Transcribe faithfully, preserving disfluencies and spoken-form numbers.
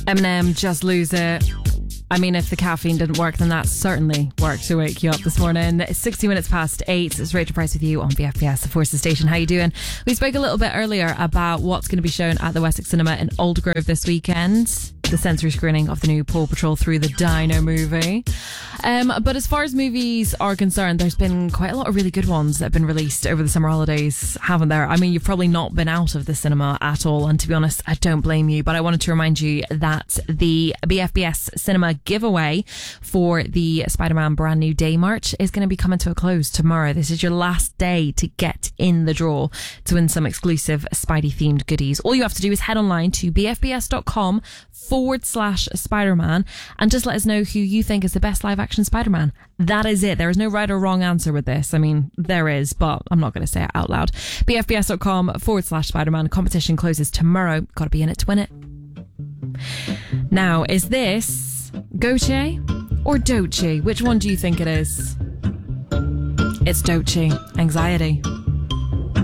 Eminem, Just Lose It. I mean, if the caffeine didn't work, then that certainly worked to wake you up this morning. It's sixty minutes past eight. It's Rachel Price with you on B F B S, the Forces Station. How you doing? We spoke a little bit earlier about what's going to be shown at the Wessex Cinema in Aldergrove this weekend. The sensory screening of the new Paw Patrol Through the Dino movie. Um, but as far as movies are concerned, there's been quite a lot of really good ones that have been released over the summer holidays, haven't there? I mean, you've probably not been out of the cinema at all, and to be honest, I don't blame you. But I wanted to remind you that the B F B S Cinema giveaway for the Spider-Man Brand New Day March is going to be coming to a close tomorrow. This is your last day to get in the draw to win some exclusive Spidey-themed goodies. All you have to do is head online to bfbs.com forward slash Spider-Man and just let us know who you think is the best live-action Spider-Man. That is it. There is no right or wrong answer with this. I mean, there is, but I'm not going to say it out loud. bfbs.com forward slash Spider-Man. Competition closes tomorrow. Got to be in it to win it. Now, is this Goche or Doechii? Which one do you think it is? It's Doechii. Anxiety.